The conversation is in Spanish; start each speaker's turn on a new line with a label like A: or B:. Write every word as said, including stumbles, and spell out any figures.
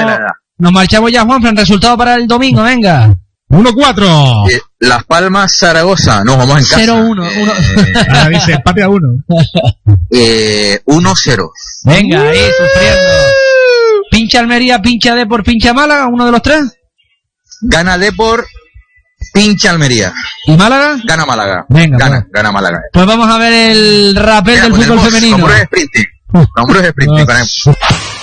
A: nos marchamos ya, Juanfran. Resultado para el domingo, venga.
B: uno cuatro.
C: Eh, Las Palmas, Zaragoza. Nos vamos en casa.
A: cero uno.
C: Eh,
B: Ahora dice empate a uno.
C: eh, uno cero.
A: Venga, ahí sufriendo. Pincha Almería, pincha Depor, pincha Málaga, uno de los tres.
C: Gana Depor, pincha Almería.
A: ¿Y Málaga?
C: Gana Málaga.
A: Venga,
C: Gana,
A: pues.
C: gana Málaga.
A: Pues vamos a ver el rapel
C: Mira,
A: del
C: con el
A: fútbol
C: boss,
A: femenino.
C: Con puros sprinting. Con puros sprinting. con el-